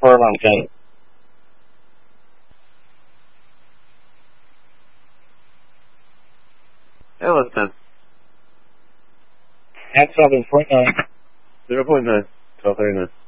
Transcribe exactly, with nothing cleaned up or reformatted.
furlong gate. Ellison. At seven point nine. zero point nine. twelve thirty-nine.